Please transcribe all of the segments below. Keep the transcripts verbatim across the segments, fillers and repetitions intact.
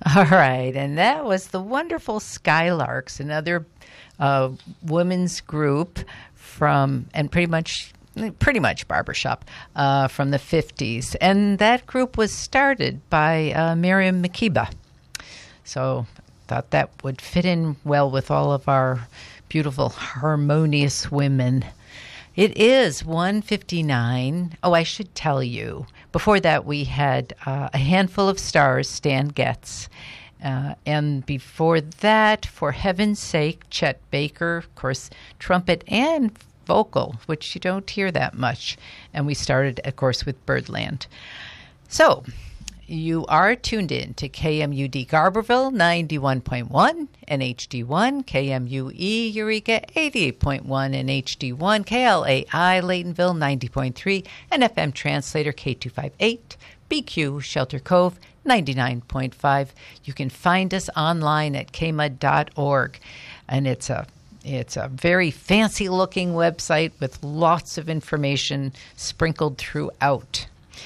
All right, and that was the wonderful Skylarks, another uh, women's group from, and pretty much, pretty much barbershop uh, from the fifties. And that group was started by uh, Miriam Makeba. So thought that would fit in well with all of our beautiful, harmonious women. It is one fifty-nine. Oh, I should tell you. Before that, we had uh, A Handful of Stars, Stan Getz. Uh, and before that, For Heaven's Sake, Chet Baker, of course, trumpet and vocal, which you don't hear that much. And we started, of course, with Birdland. So you are tuned in to K M U D Garberville, ninety-one point one and H D one, K M U E Eureka, eighty-eight point one and H D one, K L A I Laytonville, ninety point three, and F M Translator K two fifty-eight, B Q Shelter Cove, ninety-nine point five. You can find us online at k m u d dot org, and it's a It's a very fancy-looking website with lots of information sprinkled throughout.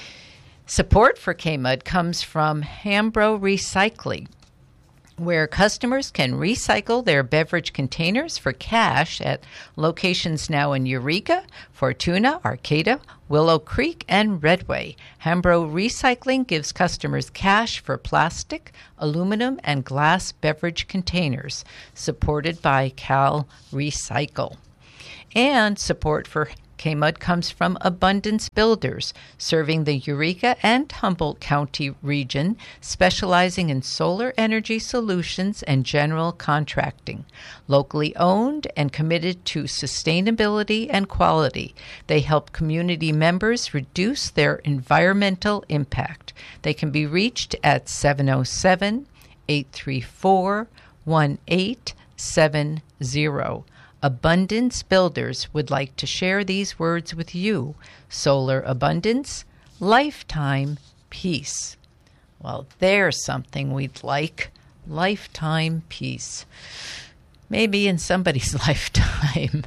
Support for K M U D comes from Hambro Recycling, where customers can recycle their beverage containers for cash at locations now in Eureka, Fortuna, Arcata, Willow Creek, and Redway. Hambro Recycling gives customers cash for plastic, aluminum, and glass beverage containers, supported by Cal Recycle. And support for K M U D comes from Abundance Builders, serving the Eureka and Humboldt County region, specializing in solar energy solutions and general contracting. Locally owned and committed to sustainability and quality, they help community members reduce their environmental impact. They can be reached at seven oh seven, eight three four, one eight seven zero. Abundance Builders would like to share these words with you. Solar abundance, lifetime peace. Well, there's something we'd like. Lifetime peace. Maybe in somebody's lifetime.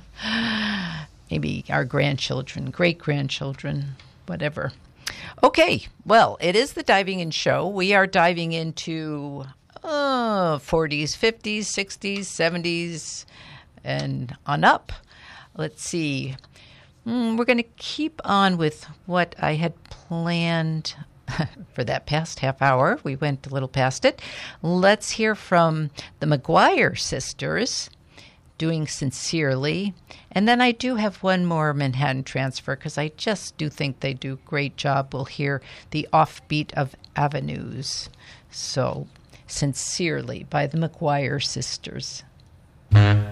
Maybe our grandchildren, great-grandchildren, whatever. Okay, well, it is the Diving In Show. We are diving into uh, forties, fifties, sixties, seventies, and on up. Let's see. Mm, we're going to keep on with what I had planned for that past half hour. We went a little past it. Let's hear from the McGuire sisters doing Sincerely. And then I do have one more Manhattan Transfer because I just do think they do a great job. We'll hear the Offbeat of Avenues. So, Sincerely by the McGuire sisters.